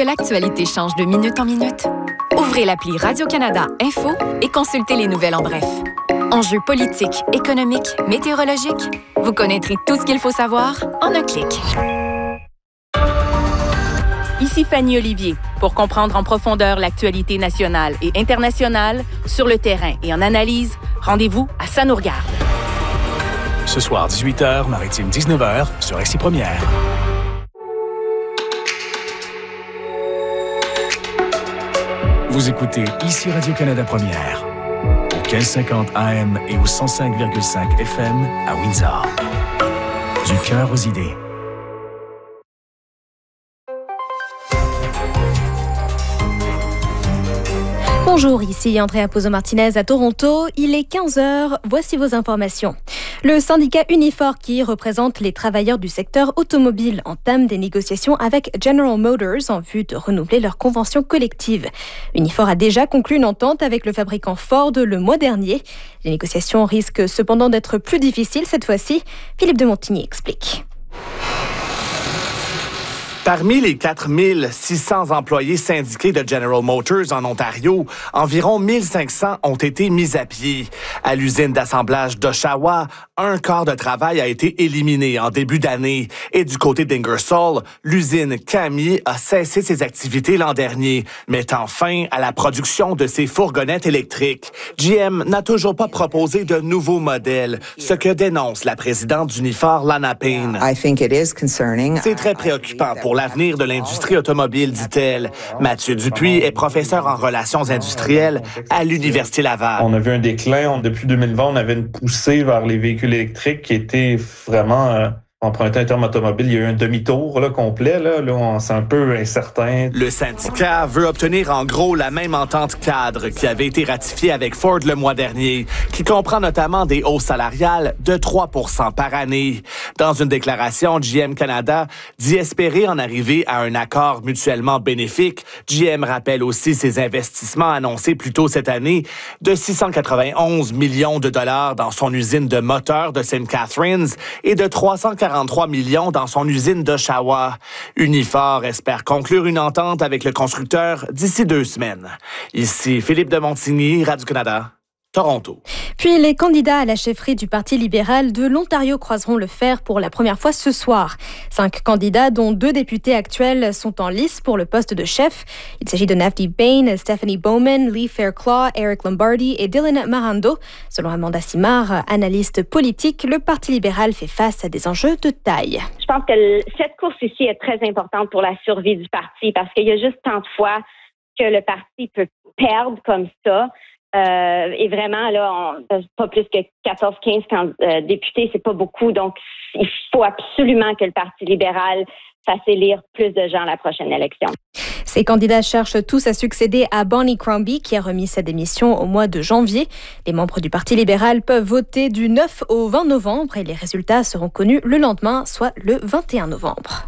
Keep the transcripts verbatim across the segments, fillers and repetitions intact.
l'actualité change de minute en minute? Ouvrez l'appli Radio-Canada Info et consultez les nouvelles en bref. Enjeux politiques, économiques, météorologiques, vous connaîtrez tout ce qu'il faut savoir en un clic. Ici Fanny Olivier. Pour comprendre en profondeur l'actualité nationale et internationale, sur le terrain et en analyse, rendez-vous à Ça nous regarde. Ce soir, dix-huit heures, Maritime dix-neuf heures, sur X I Première. Vous écoutez ici Radio-Canada Première, au quinze cinquante A M et au cent cinq virgule cinq F M à Windsor. Du cœur aux idées. Bonjour, ici Andrea Pozzo-Martinez à Toronto. Il est quinze heures, voici vos informations. Le syndicat Unifor, qui représente les travailleurs du secteur automobile, entame des négociations avec General Motors en vue de renouveler leur convention collective. Unifor a déjà conclu une entente avec le fabricant Ford le mois dernier. Les négociations risquent cependant d'être plus difficiles cette fois-ci. Philippe de Montigny explique. Parmi les quatre mille six cents employés syndiqués de General Motors en Ontario, environ mille cinq cents ont été mis à pied. À l'usine d'assemblage d'Oshawa, un quart de travail a été éliminé en début d'année. Et du côté d'Ingersoll, l'usine Cami a cessé ses activités l'an dernier, mettant fin à la production de ses fourgonnettes électriques. G M n'a toujours pas proposé de nouveaux modèles, ce que dénonce la présidente d'Unifor, Lana Payne. C'est très préoccupant pour l'avenir de l'industrie automobile, dit-elle. Mathieu Dupuis est professeur en relations industrielles à l'Université Laval. On a vu un déclin. Depuis deux mille vingt, on avait une poussée vers les véhicules électriques qui était vraiment... Euh emprunté un terme automobile, il y a eu un demi-tour là, complet. Là, là, on, c'est un peu incertain. Le syndicat veut obtenir en gros la même entente cadre qui avait été ratifiée avec Ford le mois dernier, qui comprend notamment des hausses salariales de trois pour cent par année. Dans une déclaration, G M Canada dit espérer en arriver à un accord mutuellement bénéfique. G M rappelle aussi ses investissements annoncés plus tôt cette année de six cent quatre-vingt-onze millions de dollars dans son usine de moteurs de Saint Catharines et de trois cent quarante millions dans son usine d'Oshawa. Unifor espère conclure une entente avec le constructeur d'ici deux semaines. Ici Philippe de Montigny, Radio-Canada, Toronto. Puis les candidats à la chefferie du Parti libéral de l'Ontario croiseront le fer pour la première fois ce soir. Cinq candidats, dont deux députés actuels, sont en lice pour le poste de chef. Il s'agit de Navdeep Bain, Stephanie Bowman, Lee Fairclough, Eric Lombardi et Dylan Marando. Selon Amanda Simard, analyste politique, le Parti libéral fait face à des enjeux de taille. Je pense que cette course ici est très importante pour la survie du parti parce qu'il y a juste tant de fois que le parti peut perdre comme ça. Euh, et vraiment, là, on, pas plus que quatorze quinze euh, députés, c'est pas beaucoup. Donc, il faut absolument que le Parti libéral fasse élire plus de gens à la prochaine élection. Ces candidats cherchent tous à succéder à Bonnie Crombie, qui a remis sa démission au mois de janvier. Les membres du Parti libéral peuvent voter du neuf au vingt novembre et les résultats seront connus le lendemain, soit le vingt et un novembre.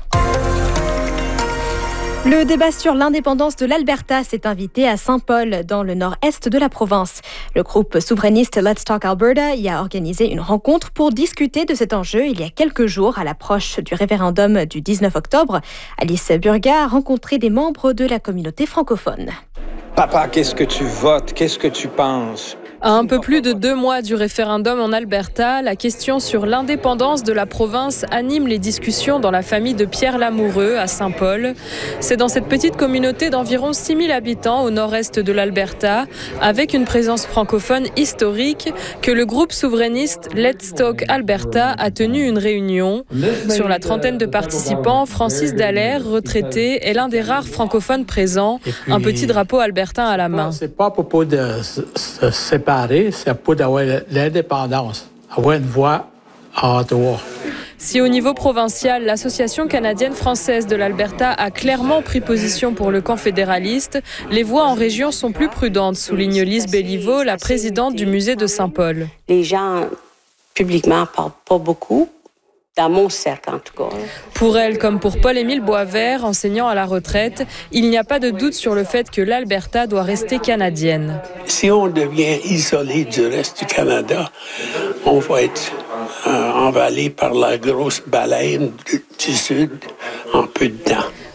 Le débat sur l'indépendance de l'Alberta s'est invité à Saint-Paul, dans le nord-est de la province. Le groupe souverainiste Let's Talk Alberta y a organisé une rencontre pour discuter de cet enjeu il y a quelques jours, à l'approche du référendum du dix-neuf octobre. Alice Burga a rencontré des membres de la communauté francophone. Papa, qu'est-ce que tu votes? Qu'est-ce que tu penses? À un peu plus de deux mois du référendum en Alberta, la question sur l'indépendance de la province anime les discussions dans la famille de Pierre Lamoureux à Saint-Paul. C'est dans cette petite communauté d'environ six mille habitants au nord-est de l'Alberta, avec une présence francophone historique, que le groupe souverainiste Let's Talk Alberta a tenu une réunion. Sur la trentaine de participants, Francis Dallaire, retraité, est l'un des rares francophones présents, puis, un petit drapeau albertain à la main. C'est pas à propos de se séparer, c'est pour avoir l'indépendance, avoir une voix à Ottawa. Si au niveau provincial, l'Association canadienne-française de l'Alberta a clairement pris position pour le camp fédéraliste, les voix en région sont plus prudentes, souligne Lise Béliveau, la présidente du musée de Saint-Paul. Les gens, publiquement, ne parlent pas beaucoup. Dans mon cercle, en tout cas. Pour elle, comme pour Paul-Émile Boisvert, enseignant à la retraite, il n'y a pas de doute sur le fait que l'Alberta doit rester canadienne. Si on devient isolé du reste du Canada, on va être euh, envalé par la grosse baleine du, du Sud en peu de temps.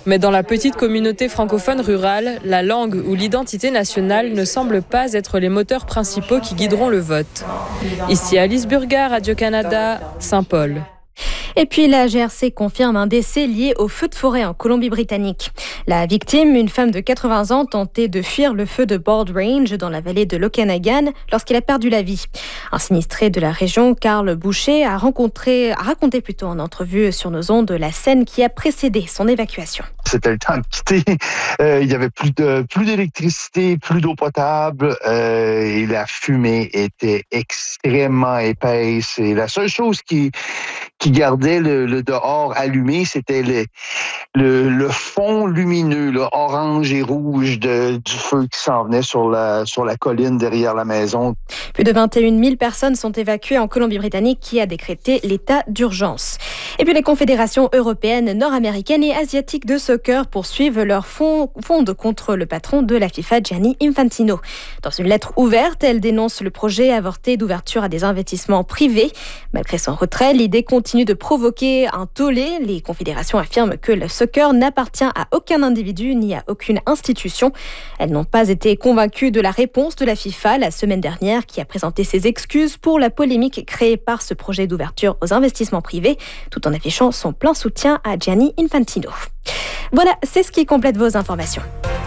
Mais dans la petite communauté francophone rurale, la langue ou l'identité nationale ne semblent pas être les moteurs principaux qui guideront le vote. Ici Alice Burga, Radio-Canada, Saint-Paul. Et puis la G R C confirme un décès lié au feu de forêt en Colombie-Britannique. La victime, une femme de quatre-vingts ans, tentait de fuir le feu de Bald Range dans la vallée de l'Okanagan lorsqu'elle a perdu la vie. Un sinistré de la région, Carl Boucher, a, rencontré, a raconté plutôt en entrevue sur nos ondes la scène qui a précédé son évacuation. C'était le temps de quitter. Euh, il y avait plus de plus d'électricité, plus d'eau potable euh, et la fumée était extrêmement épaisse. Et la seule chose qui qui gardait le, le dehors allumé, c'était le, le, le fond lumineux, là, orange et rouge de, du feu qui s'en venait sur la, sur la colline derrière la maison. Plus de vingt et une mille personnes sont évacuées en Colombie-Britannique qui a décrété l'état d'urgence. Et puis les confédérations européennes, nord-américaines et asiatiques de soccer poursuivent leur fronde contre le patron de la FIFA, Gianni Infantino. Dans une lettre ouverte, elle dénonce le projet avorté d'ouverture à des investissements privés. Malgré son retrait, l'idée continue de provoquer un tollé. Les confédérations affirment que le soccer n'appartient à aucun individu ni à aucune institution. Elles n'ont pas été convaincues de la réponse de la FIFA la semaine dernière, qui a présenté ses excuses pour la polémique créée par ce projet d'ouverture aux investissements privés, tout en affichant son plein soutien à Gianni Infantino. Voilà, c'est ce qui complète vos informations.